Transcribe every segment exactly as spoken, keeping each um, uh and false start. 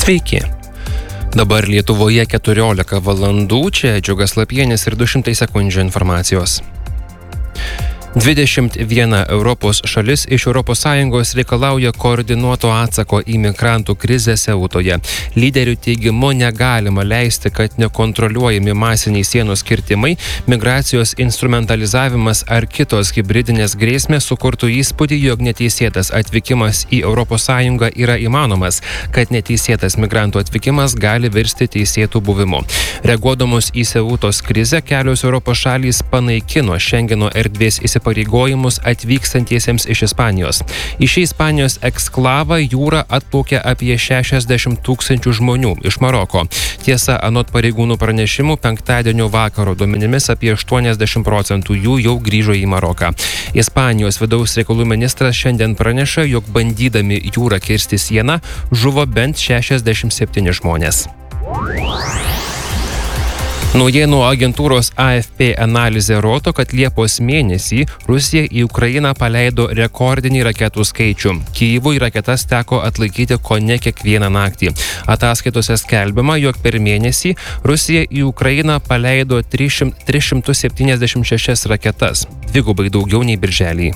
Sveiki. Dabar Lietuvoje keturiolika valandų, čia Džiugas Lapienis ir du šimtai sekundžių informacijos. dvidešimt viena Europos šalis iš Europos Sąjungos reikalauja koordinuoto atsako į migrantų krizę Siautoje. Lyderių teigimu negalima leisti, kad nekontroliuojami masiniai sienos kirtimai, migracijos instrumentalizavimas ar kitos hibridinės grėsmės sukurtų įspūdį, jog neteisėtas atvykimas į Europos Sąjungą yra įmanomas, kad neteisėtas migrantų atvykimas gali virsti teisėtų buvimu. Reaguodamos į Siautos krizę, kelios Europos šalys panaikino Šengeno erdvės įsipareigojimus pareigojimus atvykstantiesiems iš Ispanijos. Į šį Ispanijos eksklavą jūrą atplaukė apie šešiasdešimt tūkstančių žmonių iš Maroko. Tiesa, anot pareigūnų pranešimų, penktadienio vakaro duomenimis apie aštuoniasdešimt procentų jų jau grįžo į Maroką. Ispanijos vidaus reikalų ministras šiandien praneša, jog bandydami jūrą kirsti sieną žuvo bent šešiasdešimt septyni žmonės. Naujienų agentūros A F P analizė rodo, kad Liepos mėnesį Rusija į Ukrainą paleido rekordinį raketų skaičių. Kyjivui raketas teko atlaikyti kone kiekvieną naktį. Ataskaitose skelbiama, jog per mėnesį Rusija į Ukrainą paleido tris šimtus septyniasdešimt šešias raketas, dvigubai daugiau nei birželį.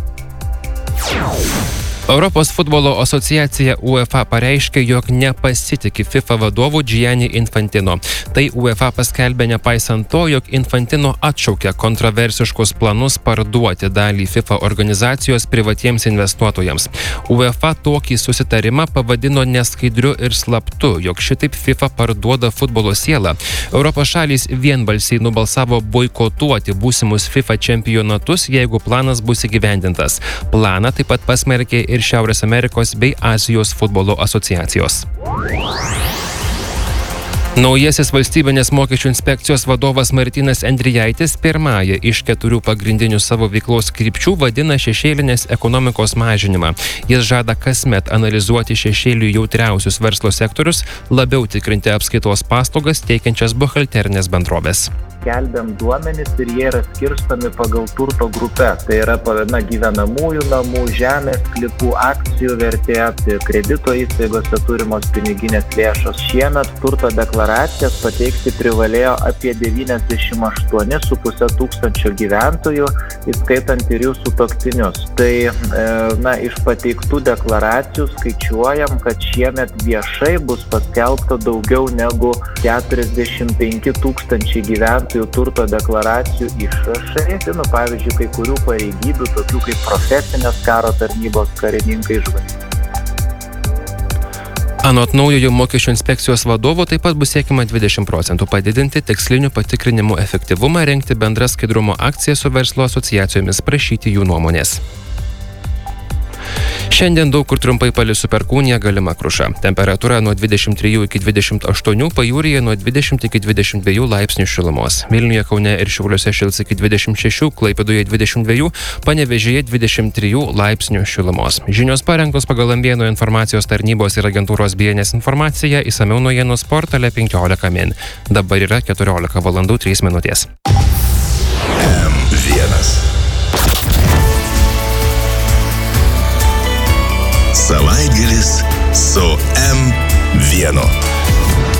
Europos futbolo asociacija UEFA pareiškė, jog nepasitikė FIFA vadovu Gianni Infantino. Tai UEFA paskelbė nepaisant to, jog Infantino atšaukė kontroversiškus planus parduoti dalį FIFA organizacijos privatiems investuotojams. UEFA tokį susitarimą pavadino neskaidriu ir slaptu, jog šitaip FIFA parduoda futbolo sielą. Europos šalys vienbalsiai nubalsavo boikotuoti būsimus FIFA čempionatus, jeigu planas bus įgyvendintas. Planą taip pat pasmerkė ir Šiaurės Amerikos bei Azijos futbolo asociacijos. Naujasis valstybinės mokesčių inspekcijos vadovas Martynas Endrijaitis pirmąją iš keturių pagrindinių savo veiklos krypčių vadina šešėlinės ekonomikos mažinimą. Jis žada kasmet analizuoti šešėlių jautriausius verslo sektorius, labiau tikrinti apskaitos paslaugas teikiančias buhalterinės bendrovės. Skelbiam duomenis ir jie yra skirstomi pagal turto grupes. Tai yra na, gyvenamųjų namų, žemės sklypų, akcijų vertė, kredito įstaigose turimos piniginės lėšos. Šiemet turto deklaracijas pateikti privalėjo apie devyniasdešimt aštuoni su puse tūkstančio gyventojų, įskaitant ir jų sutuoktinius. Tai na, iš pateiktų deklaracijų skaičiuojam, kad šiemet viešai bus paskelbta daugiau negu keturiasdešimt penki tūkstančiai gyventojų turto deklaracijų išrašai, nu, pavyzdžiui, kai kurių pareigybių, tokių kaip profesinės karo tarnybos karininkai, žvalgybai. Anot naujojo mokesčių inspekcijos vadovo taip pat bus siekiama dvidešimt procentų padidinti tikslinių patikrinimų efektyvumą, rengti bendras skaidrumo akcijas su verslo asociacijomis, prašyti jų nuomonės. Šiandien daug kur trumpai palis su perkūnija, galima kruša. Temperatūra nuo dvidešimt trijų iki dvidešimt aštuonių, pajūryje nuo dvidešimt iki dvidešimt dviejų laipsnių šilumos. Vilniuje, Kaune ir Šiauliuose šils iki dvidešimt šešių, Klaipėdoje dvidešimt dviejų, Panevėžyje dvidešimt trijų laipsnių šilumos. Žinios parengtos pagal Ambėnų informacijos tarnybos ir agentūros B N S informaciją, išsamiau naujienų portale penkiolika min. Dabar yra keturiolika valandų trys minutės. M vienas. Savaitgalis su M vienu.